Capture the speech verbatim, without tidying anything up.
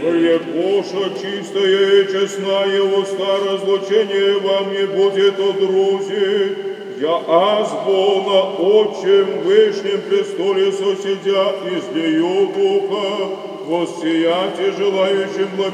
Якоша чистая и честная уста, разлучение вам не будет, о друзі. Я азбо на Отчем Вышнем престоле соседя, излию Духа, воссияте желающим благодати.